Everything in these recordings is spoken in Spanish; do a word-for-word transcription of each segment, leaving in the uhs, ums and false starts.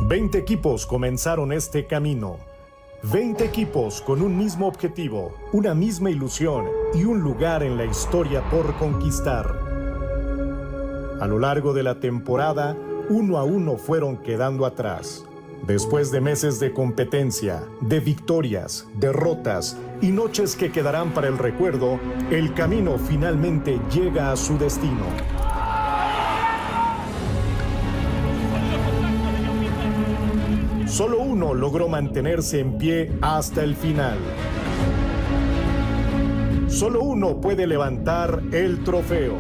veinte equipos comenzaron este camino. veinte equipos con un mismo objetivo, una misma ilusión y un lugar en la historia por conquistar. A lo largo de la temporada, uno a uno fueron quedando atrás. Después de meses de competencia, de victorias, derrotas y noches que quedarán para el recuerdo, el camino finalmente llega a su destino. Solo uno logró mantenerse en pie hasta el final. Solo uno puede levantar el trofeo.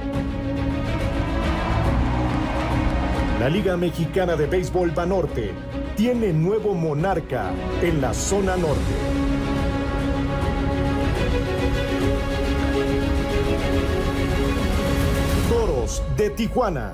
La Liga Mexicana de Béisbol Banorte tiene nuevo monarca en la zona norte. Toros de Tijuana.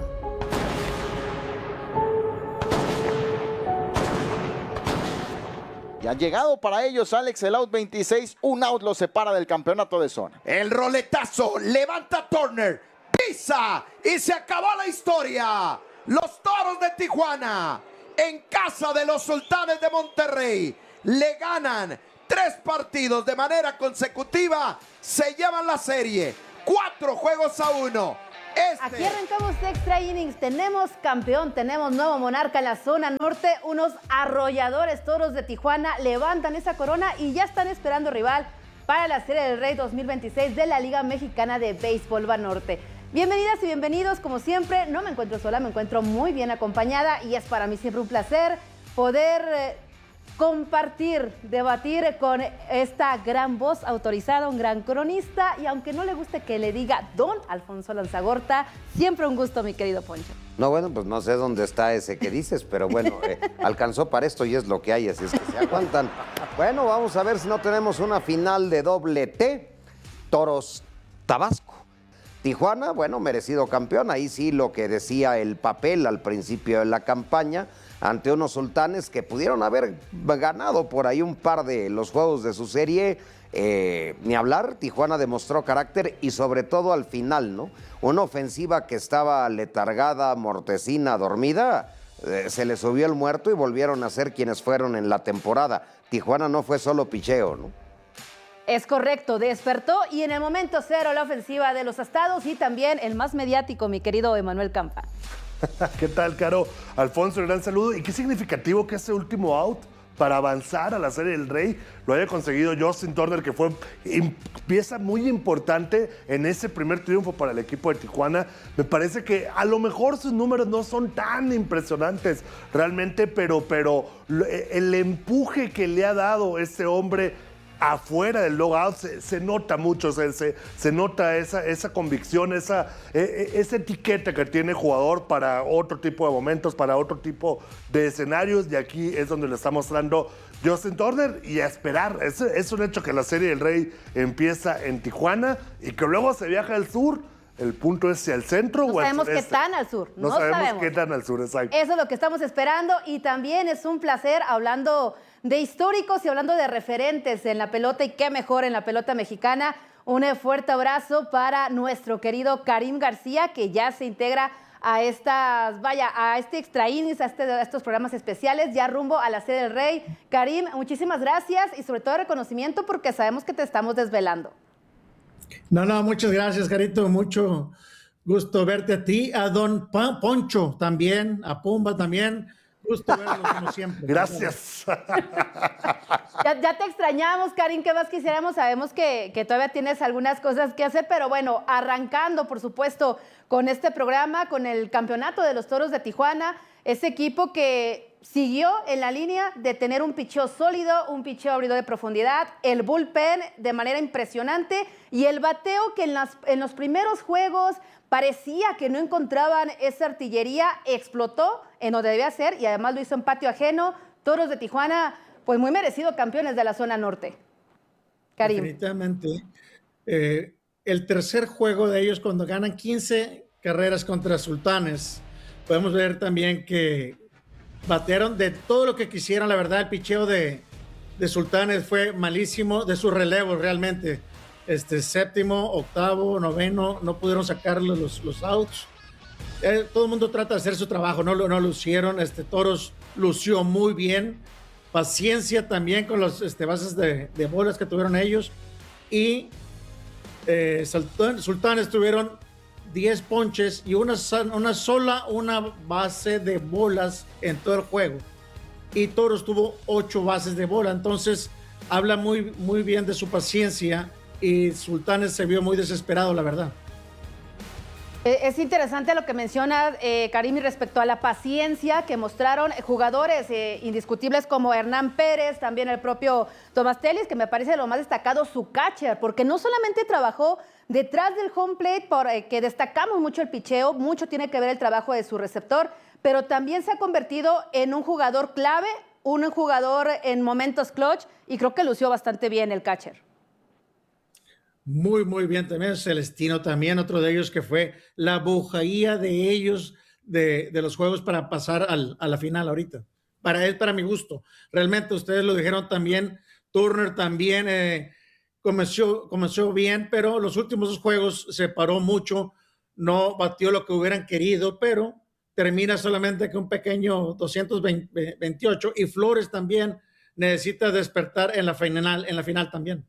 Y ha llegado para ellos, Alex, el out veintiséis, un out lo separa del campeonato de zona. El roletazo, levanta Turner, pisa y se acabó la historia. Los Toros de Tijuana, en casa de los Sultanes de Monterrey, le ganan tres partidos de manera consecutiva, se llevan la serie, cuatro juegos a uno. Este... Aquí arrancamos Extra Innings, tenemos campeón, tenemos nuevo monarca en la zona norte, unos arrolladores Toros de Tijuana levantan esa corona y ya están esperando rival para la Serie del Rey dos mil veintiséis de la Liga Mexicana de Béisbol Banorte. Bienvenidas y bienvenidos, como siempre, no me encuentro sola, me encuentro muy bien acompañada y es para mí siempre un placer poder eh, compartir, debatir con esta gran voz autorizada, un gran cronista, y aunque no le guste que le diga don Alfonso Lanzagorta, siempre un gusto, mi querido Poncho. No, bueno, pues no sé dónde está ese que dices, pero bueno, eh, alcanzó para esto y es lo que hay, así es que se aguantan. Bueno, vamos a ver si no tenemos una final de doble T, Toros Tabasco. Tijuana, bueno, merecido campeón, ahí sí lo que decía el papel al principio de la campaña, ante unos Sultanes que pudieron haber ganado por ahí un par de los juegos de su serie, eh, ni hablar, Tijuana demostró carácter y sobre todo al final, ¿no? Una ofensiva que estaba letargada, mortecina, dormida, eh, se le subió el muerto y volvieron a ser quienes fueron en la temporada. Tijuana no fue solo picheo, ¿no? Es correcto, despertó y en el momento cero la ofensiva de los Estados y también el más mediático, mi querido Emanuel Campa. ¿Qué tal, Caro? Alfonso, gran saludo. Y qué significativo que ese último out para avanzar a la Serie del Rey lo haya conseguido Justin Turner, que fue pieza muy importante en ese primer triunfo para el equipo de Tijuana. Me parece que a lo mejor sus números no son tan impresionantes realmente, pero, pero el empuje que le ha dado ese hombre afuera del logout se, se nota mucho, se, se, se nota esa, esa convicción, esa, eh, esa etiqueta que tiene el jugador para otro tipo de momentos, para otro tipo de escenarios, y aquí es donde le está mostrando Justin Turner, y a esperar. Es, es un hecho que la Serie del Rey empieza en Tijuana y que luego se viaja al sur. El punto es si al centro no o al sabemos sureste. qué tan al sur. No, no sabemos, sabemos qué tan al sur, exacto. Eso es lo que estamos esperando y también es un placer hablando de históricos y hablando de referentes en la pelota, y qué mejor en la pelota mexicana. Un fuerte abrazo para nuestro querido Karim García, que ya se integra a estas, vaya, a este Extra Innings, a, este, a estos programas especiales, ya rumbo a la Serie del Rey. Karim, muchísimas gracias y sobre todo reconocimiento porque sabemos que te estamos desvelando. No, no, muchas gracias, Carito, mucho gusto verte a ti, a don Poncho también, a Pumba también, gusto verlo como siempre. Gracias. Ya, ya te extrañamos, Karim, ¿qué más quisiéramos? Sabemos que, que todavía tienes algunas cosas que hacer, pero bueno, arrancando, por supuesto, con este programa, con el campeonato de los Toros de Tijuana, ese equipo que siguió en la línea de tener un picheo sólido, un picheo abridor de profundidad, el bullpen de manera impresionante y el bateo que en, las, en los primeros juegos parecía que no encontraban esa artillería, explotó en donde debía ser y además lo hizo en patio ajeno. Toros de Tijuana, pues muy merecido campeones de la zona norte. Karim. Definitivamente. Eh, el tercer juego de ellos cuando ganan quince carreras contra Sultanes, podemos ver también que batearon de todo lo que quisieran. La verdad, el picheo de, de Sultanes fue malísimo, de sus relevos realmente. Este, séptimo, octavo, noveno, no pudieron sacarle los, los outs. eh, todo el mundo trata de hacer su trabajo, no lo, no lo hicieron. Este, Toros lució muy bien, paciencia también con las este, bases de, de bolas que tuvieron ellos, y eh, Sultán, Sultanes tuvieron diez ponches y una, una sola una base de bolas en todo el juego, y Toros tuvo ocho bases de bola. Entonces habla muy, muy bien de su paciencia, y Sultanes se vio muy desesperado, la verdad. Es interesante lo que menciona eh, Karim respecto a la paciencia que mostraron jugadores eh, indiscutibles como Hernán Pérez, también el propio Tomás Telis, que me parece lo más destacado su catcher, porque no solamente trabajó detrás del home plate, por, eh, que destacamos mucho el picheo, mucho tiene que ver el trabajo de su receptor, pero también se ha convertido en un jugador clave, un jugador en momentos clutch, y creo que lució bastante bien el catcher. Muy, muy bien también. Celestino también, otro de ellos que fue la bujaía de ellos de, de los juegos para pasar al, a la final ahorita. Para él, para mi gusto. Realmente ustedes lo dijeron también, Turner también eh, comenzó, comenzó bien, pero los últimos dos juegos se paró mucho, no batió lo que hubieran querido, pero termina solamente con un pequeño doscientos veintiocho, y Flores también necesita despertar en la final, en la final también.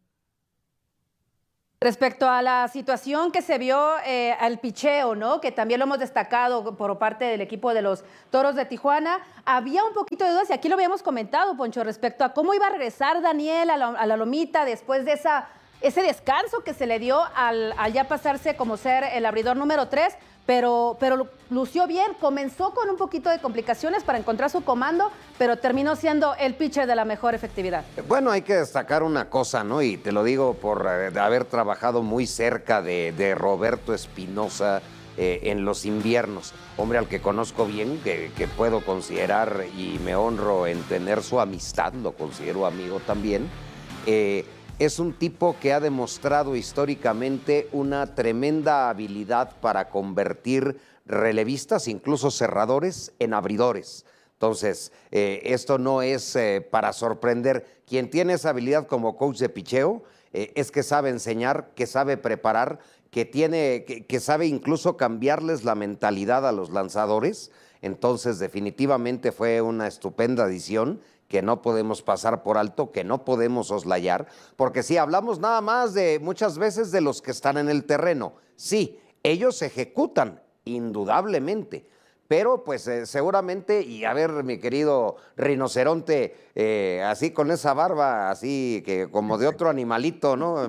Respecto a la situación que se vio eh, al picheo, ¿no? Que también lo hemos destacado por parte del equipo de los Toros de Tijuana, había un poquito de dudas, y aquí lo habíamos comentado, Poncho, respecto a cómo iba a regresar Daniel a la, a la lomita después de esa, ese descanso que se le dio al, al ya pasarse como ser el abridor número tres, pero, pero lució bien, comenzó con un poquito de complicaciones para encontrar su comando, pero terminó siendo el pitcher de la mejor efectividad. Bueno, hay que destacar una cosa, ¿no? Y te lo digo por eh, haber trabajado muy cerca de, de Roberto Espinosa eh, en los inviernos. Hombre al que conozco bien, que, que puedo considerar y me honro en tener su amistad, lo considero amigo también. Eh, Es un tipo que ha demostrado históricamente una tremenda habilidad para convertir relevistas, incluso cerradores, en abridores. Entonces, eh, esto no es eh, para sorprender. Quien tiene esa habilidad como coach de picheo eh, es que sabe enseñar, que sabe preparar, que, tiene, que, que sabe incluso cambiarles la mentalidad a los lanzadores. Entonces, definitivamente fue una estupenda adición que no podemos pasar por alto, que no podemos soslayar, porque sí, hablamos nada más de muchas veces de los que están en el terreno. Sí, ellos ejecutan, indudablemente, pero pues eh, seguramente, y a ver, mi querido rinoceronte, eh, así con esa barba, así que como de otro animalito, ¿no?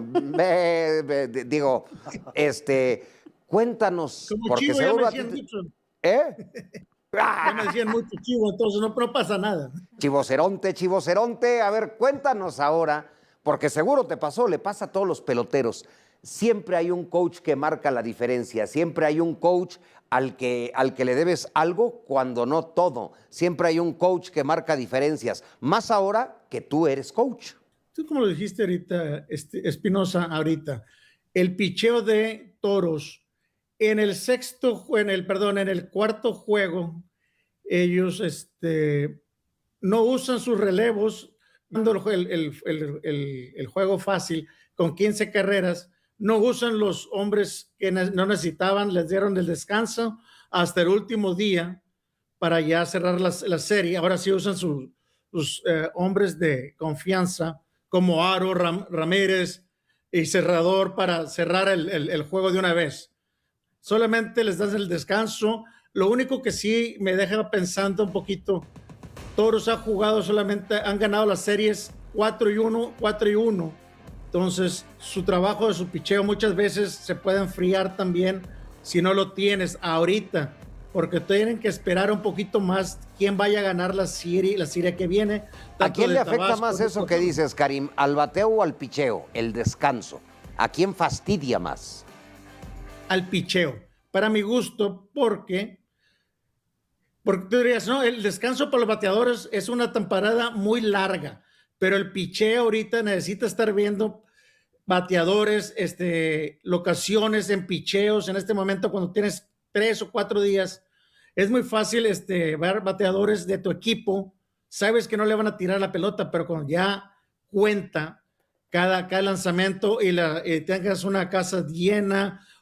Be, be, digo, este, cuéntanos, como porque chivo, seguro ya a me ti- decían mucho. ¿Eh? Ya me decían mucho chivo, entonces no, no pasa nada. Chivoceronte, chivoceronte, a ver, cuéntanos ahora, porque seguro te pasó, le pasa a todos los peloteros. Siempre hay un coach que marca la diferencia, siempre hay un coach al que, al que le debes algo cuando no todo. Siempre hay un coach que marca diferencias, más ahora que tú eres coach. Tú, como lo dijiste ahorita, este, Espinosa, ahorita, el picheo de Toros, en el sexto, en el, perdón, en el cuarto juego, ellos este, no usan sus relevos, dando el, el, el, el, el juego fácil con quince carreras, no usan los hombres que no necesitaban, les dieron el descanso hasta el último día para ya cerrar la, la serie. Ahora sí usan su, sus eh, hombres de confianza como Aro, Ram, Ramírez y cerrador para cerrar el, el, el juego de una vez. Solamente les das el descanso. Lo único que sí me deja pensando un poquito, Toros ha jugado solamente, han ganado las series cuatro y uno, cuatro y uno. Entonces, su trabajo de su picheo muchas veces se puede enfriar también si no lo tienes ahorita, porque tienen que esperar un poquito más quién vaya a ganar la serie, la serie que viene. ¿A quién le afecta Tabasco, más eso que dices, Karim? ¿Al bateo o al picheo? El descanso. ¿A quién fastidia más? Al picheo, para mi gusto, porque, porque tú dirías, no, el descanso para los bateadores es una temporada muy larga, pero el picheo ahorita necesita estar viendo bateadores, este, locaciones en picheos, en este momento cuando tienes tres o cuatro días, es muy fácil este, ver bateadores de tu equipo, sabes que no le van a tirar la pelota, pero cuando ya cuenta cada, cada lanzamiento y, la, y tengas una casa llena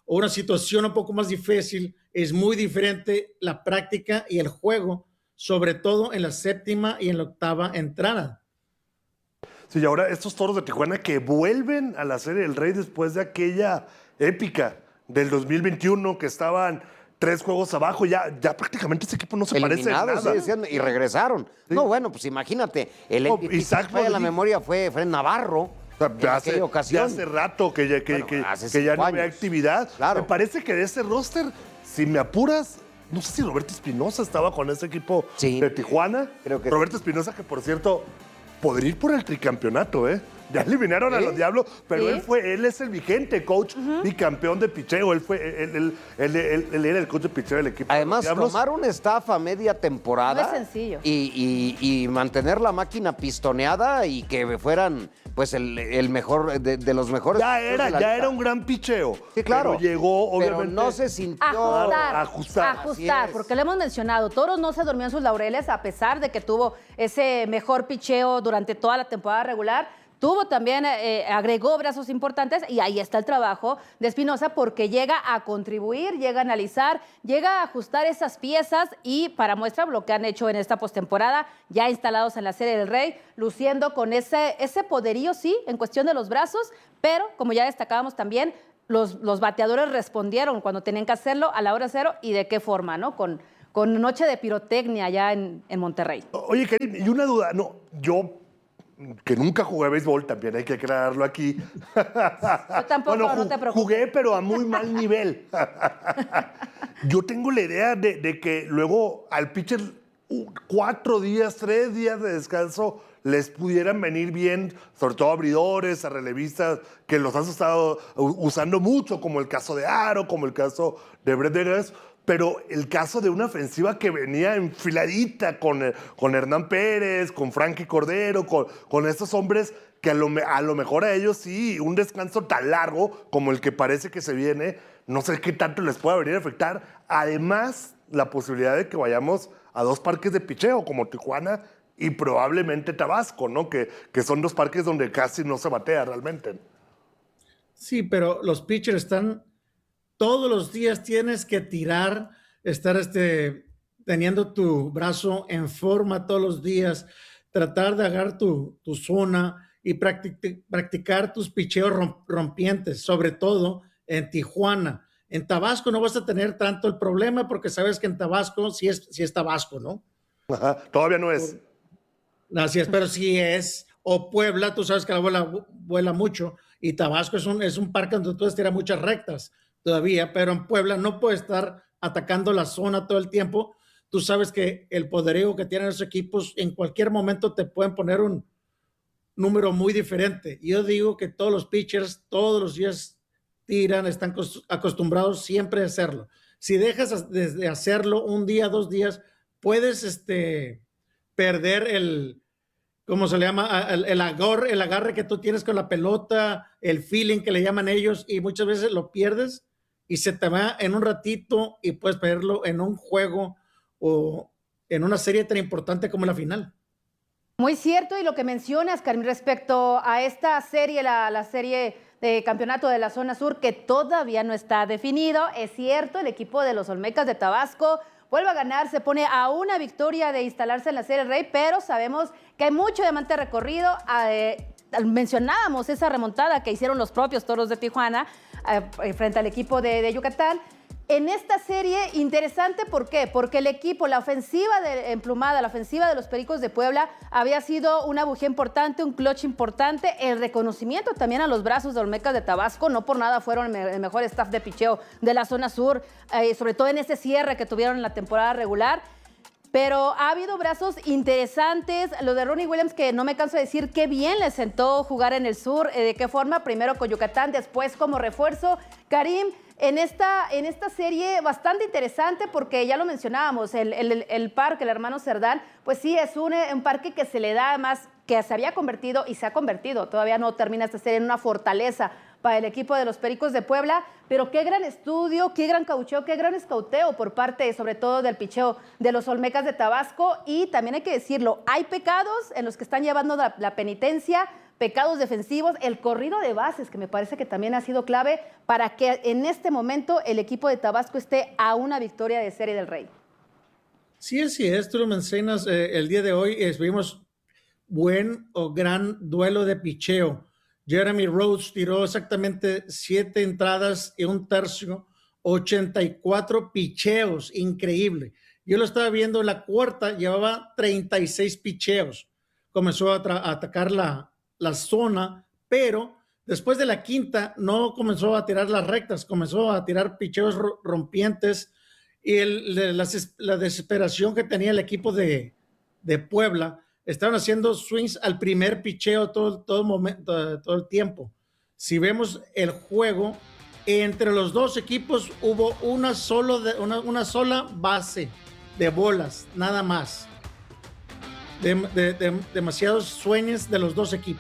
o una situación un poco más difícil, es muy diferente la práctica y el juego, sobre todo en la séptima y en la octava entrada. Sí, y ahora estos Toros de Tijuana que vuelven a la Serie del Rey después de aquella épica del dos mil veintiuno que estaban tres juegos abajo, ya, ya prácticamente ese equipo no se parece en Eliminados, nada. sí, decían, y regresaron. Sí. No, bueno, pues imagínate, el No, M V P, Isaac si me falla la Rodríguez. memoria, fue Fred Navarro. O sea, en ya, hace, aquella ocasión. ya hace rato que ya, que, Bueno, que- hace que ya cinco no había años. actividad. Claro. Me parece que de ese roster, si me apuras, no sé si Roberto Espinosa estaba con ese equipo Sí. de Tijuana. Creo que Roberto Espinosa, que por cierto, podría ir por el tricampeonato, ¿eh? Ya eliminaron a ¿Sí? los Diablos, pero Sí. él fue, él es el vigente coach y campeón de picheo. Él fue, él, él- él- él- él era el coach de picheo del equipo. de Además, los Diablos. tomar un staff a media temporada. No es sencillo. Y, y- y mantener la máquina pistoneada y que fueran, pues, el, el mejor, de, de los mejores. Ya picheos era, de la ya liga. era un gran picheo. Sí, claro. Pero llegó, Pero obviamente. no se sintió. Ajustar, ajustar. ajustar, Así es. porque lo hemos mencionado, Toros no se durmió en sus laureles a pesar de que tuvo ese mejor picheo durante toda la temporada regular. Tuvo también, eh, agregó brazos importantes y ahí está el trabajo de Espinosa porque llega a contribuir, llega a analizar, llega a ajustar esas piezas y para muestra lo que han hecho en esta postemporada, ya instalados en la Serie del Rey, luciendo con ese, ese poderío, sí, en cuestión de los brazos, pero como ya destacábamos también, los, los bateadores respondieron cuando tenían que hacerlo a la hora cero y de qué forma, ¿no? Con, con noche de pirotecnia allá en, en Monterrey. Oye, Karim, y una duda. No, yo que nunca jugué béisbol, también hay que aclararlo aquí. Yo tampoco, Bueno, no ju- te preocupes. Jugué, pero a muy mal nivel. Yo tengo la idea de, de que luego al pitcher uh, cuatro días, tres días de descanso les pudieran venir bien, sobre todo a abridores, a relevistas, que los has estado u- usando mucho, como el caso de Aro, como el caso de Brett Degas. Pero el caso de una ofensiva que venía enfiladita con, eh, con Hernán Pérez, con Frankie Cordero, con, con estos hombres que a lo, me- a lo mejor a ellos sí, un descanso tan largo como el que parece que se viene, no sé qué tanto les pueda venir a afectar. Además, la posibilidad de que vayamos a dos parques de picheo como Tijuana y probablemente Tabasco, ¿no? Que, que son dos parques donde casi no se batea realmente. Sí, pero los pitchers están todos los días, tienes que tirar, estar este, teniendo tu brazo en forma todos los días, tratar de agarrar tu, tu zona y practic- practicar tus picheos rom- rompientes, sobre todo en Tijuana. En Tabasco no vas a tener tanto el problema porque sabes que en Tabasco sí es, sí es Tabasco, ¿no? Ajá, todavía no es. Así es, pero sí es. O Puebla, tú sabes que la bola vu- vuela mucho y Tabasco es un, es un parque donde tú puedes tirar muchas rectas todavía, pero en Puebla no puedes estar atacando la zona todo el tiempo. Tú sabes que el poderío que tienen esos equipos en cualquier momento te pueden poner un número muy diferente. Yo digo que todos los pitchers todos los días tiran, están cos- acostumbrados siempre a hacerlo. Si dejas de de hacerlo un día, dos días, puedes este, perder el, ¿cómo se le llama? A- El, el agarre, el agarre que tú tienes con la pelota, el feeling que le llaman ellos, y muchas veces lo pierdes y se te va en un ratito y puedes perderlo en un juego o en una serie tan importante como la final. Muy cierto, y lo que mencionas, Karim, respecto a esta serie, la, la serie de campeonato de la zona sur, que todavía no está definido, es cierto, el equipo de los Olmecas de Tabasco vuelve a ganar, se pone a una victoria de instalarse en la Serie Rey, pero sabemos que hay mucho diamante recorrido. Eh, mencionábamos esa remontada que hicieron los propios Toros de Tijuana eh, frente al equipo de, de Yucatán. En esta serie, interesante, ¿por qué? Porque el equipo, la ofensiva de, emplumada, la ofensiva de los Pericos de Puebla había sido una bujía importante, un clutch importante, el reconocimiento también a los brazos de Olmecas de Tabasco, no por nada fueron el, el mejor staff de picheo de la zona sur, eh, sobre todo en ese cierre que tuvieron en la temporada regular. Pero ha habido brazos interesantes. Lo de Ronnie Williams, que no me canso de decir qué bien le sentó jugar en el sur, eh, de qué forma, primero con Yucatán, después como refuerzo. Karim, en esta, en esta serie bastante interesante porque ya lo mencionábamos, el, el, el parque, el hermano Cerdán, pues sí, es un, un parque que se le da más, que se había convertido y se ha convertido, todavía no termina esta serie, en una fortaleza para el equipo de los Pericos de Puebla, pero qué gran estudio, qué gran caucheo, qué gran escauteo por parte, sobre todo, del picheo de los Olmecas de Tabasco. Y también hay que decirlo, hay pecados en los que están llevando la, la penitencia, pecados defensivos, el corrido de bases, que me parece que también ha sido clave para que en este momento el equipo de Tabasco esté a una victoria de Serie del Rey. Sí, así es, tú lo mencionas, eh, el día de hoy eh, vimos buen o gran duelo de picheo. Jeremy Rhodes tiró exactamente siete entradas y un tercio, ochenta y cuatro picheos, increíble. Yo lo estaba viendo, la cuarta llevaba treinta y seis picheos. Comenzó a, a atacar la, la zona, pero después de la quinta no comenzó a tirar las rectas, comenzó a tirar picheos rompientes y el, la, la desesperación que tenía el equipo de, de Puebla. Estaban haciendo swings al primer picheo todo, todo, momento, todo el tiempo. Si vemos el juego, entre los dos equipos hubo una, solo de, una, una sola base de bolas, nada más. De, de, de, demasiados swings de los dos equipos.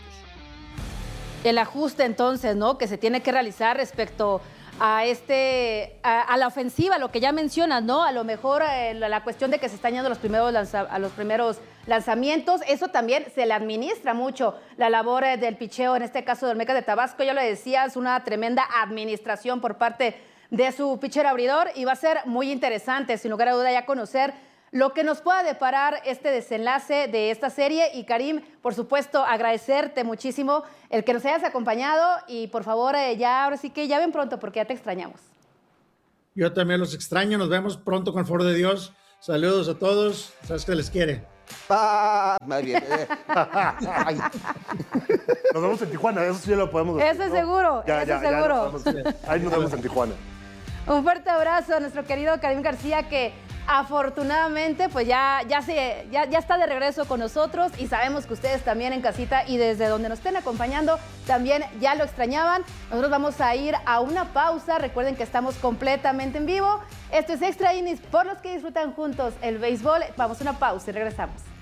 El ajuste entonces, ¿no?, que se tiene que realizar respecto a este a, a la ofensiva, lo que ya mencionas, ¿no? A lo mejor eh, la, la cuestión de que se están yendo los primeros lanza, a los primeros lanzamientos, eso también se le administra mucho la labor eh, del picheo, en este caso del Olmecas de Tabasco. Ya lo decías, una tremenda administración por parte de su pitcher abridor, y va a ser muy interesante, sin lugar a duda, ya conocer lo que nos pueda deparar este desenlace de esta serie. Y Karim, por supuesto, agradecerte muchísimo el que nos hayas acompañado, y por favor, eh, ya ahora sí que ya ven pronto, porque ya te extrañamos. Yo también los extraño, nos vemos pronto con el favor de Dios. Saludos a todos, sabes que les quiere. Ah, más bien. Eh. Ay. Nos vemos en Tijuana, eso sí lo podemos decir. Eso es ¿no? seguro, Ya, eso ya, es ya seguro. nos vemos. Ahí nos vemos en Tijuana. Un fuerte abrazo a nuestro querido Karim García, que afortunadamente pues ya, ya, se, ya, ya está de regreso con nosotros, y sabemos que ustedes también en casita y desde donde nos estén acompañando también ya lo extrañaban. Nosotros vamos a ir a una pausa. Recuerden que estamos completamente en vivo. Esto es Extra Innings, por los que disfrutan juntos el béisbol. Vamos a una pausa y regresamos.